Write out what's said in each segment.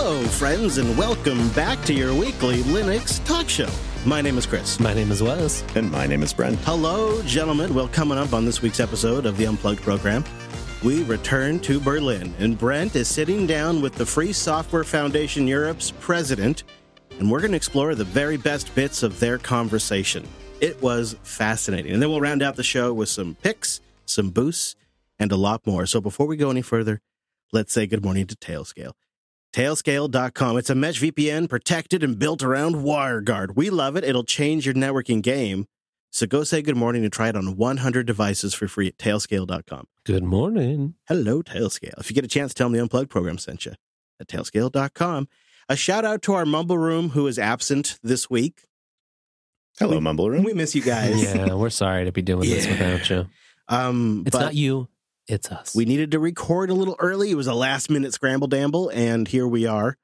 Hello, friends, and welcome back to your weekly Linux talk show. My name is Chris. My name is Wes. And my name is Brent. Hello, gentlemen. Well, coming up on this week's episode of the Unplugged program, we return to Berlin, and Brent is sitting down with the Free Software Foundation Europe's president, and we're going to explore the very best bits of their conversation. It was fascinating. And then we'll round out the show with some picks, some boosts, and a lot more. So before we go any further, let's say good morning to Tailscale. Tailscale.com. It's a mesh VPN protected and built around WireGuard. We love it. It'll change your networking game. So go say good morning and try it on 100 devices for free at Tailscale.com. Good morning. Hello, Tailscale. If you get a chance, tell them the Unplugged program sent you at Tailscale.com. A shout out to our Mumble Room who is absent this week. Hello, Mumble Room. We miss you guys. Yeah, we're sorry to be doing this without you. It's not you, it's us. We needed to record a little early. It was a last-minute scramble-damble, and here we are.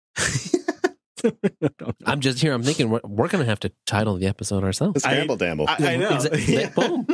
I'm just here. I'm thinking we're going to have to title the episode ourselves. The Scramble Damble. I know. Boom.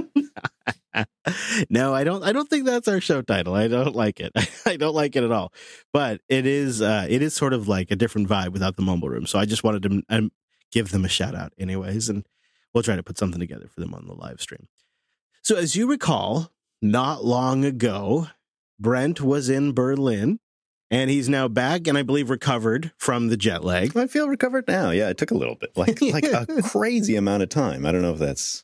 No, I don't think that's our show title. I don't like it. I don't like it at all. But it is sort of like a different vibe without the Mumble Room. So I just wanted to give them a shout out anyways, and we'll try to put something together for them on the live stream. So as you recall, not long ago, Brent was in Berlin, and he's now back and I believe recovered from the jet lag. I feel recovered now. Yeah, it took a little bit, like a crazy amount of time. I don't know if that's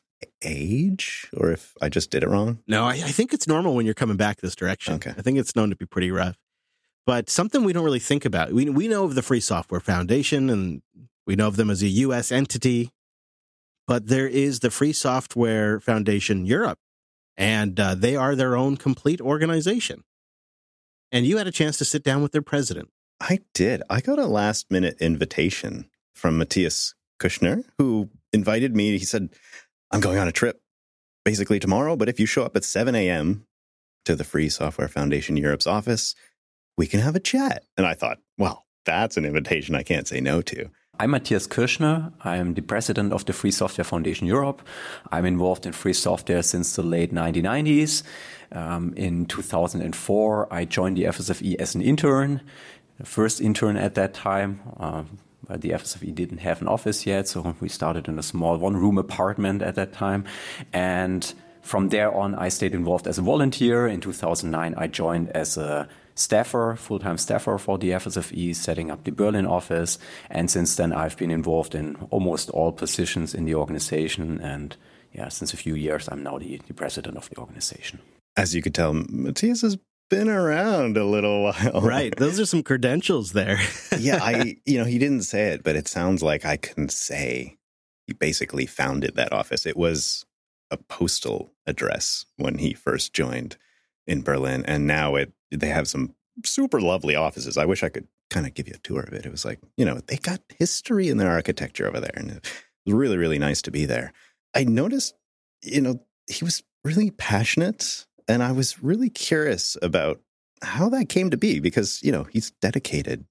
age or if I just did it wrong. No, I think it's normal when you're coming back this direction. Okay. I think it's known to be pretty rough. But something we don't really think about. We know of the Free Software Foundation, and we know of them as a U.S. entity. But there is the Free Software Foundation Europe, and they are their own complete organization. And you had a chance to sit down with their president. I did. I got a last-minute invitation from Matthias Kushner, who invited me. He said, I'm going on a trip basically tomorrow, but if you show up at 7 a.m. to the Free Software Foundation Europe's office, we can have a chat. And I thought, well, that's an invitation I can't say no to. I'm Matthias Kirschner. I'm the president of the Free Software Foundation Europe. I'm involved in free software since the late 1990s. In 2004, I joined the FSFE as an intern, the first intern at that time. But the FSFE didn't have an office yet, so we started in a small one-room apartment at that time. And from there on, I stayed involved as a volunteer. In 2009, I joined as a staffer, full-time staffer for the FSFE, setting up the Berlin office. And since then, I've been involved in almost all positions in the organization. And yeah, since a few years, I'm now the president of the organization. As you could tell, Matthias has been around a little while. Right. Those are some credentials there. Yeah, he didn't say it, but it sounds like I can say he basically founded that office. It was a postal address when he first joined in Berlin, and now they have some super lovely offices. I wish I could kind of give you a tour of it. It was like, they got history in their architecture over there, and it was really, really nice to be there. I noticed, he was really passionate, and I was really curious about how that came to be because, he's dedicated